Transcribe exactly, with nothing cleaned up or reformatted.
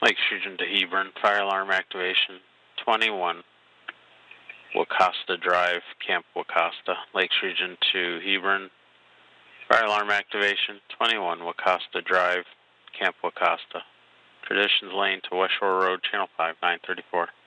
Lakes Region to Hebron, fire alarm activation twenty-one, Wakasta Drive, Camp Wakasta. Lakes Region to Hebron, fire alarm activation twenty-one, Wakasta Drive, Camp Wakasta. Traditions Lane to West Shore Road, Channel five, nine thirty-four.